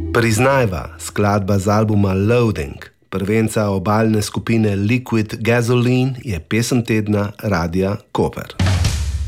Priznajva, skladba z albuma Loading, prvenca obalne skupine Liquid Gasoline, je pesem tedna Radia Koper.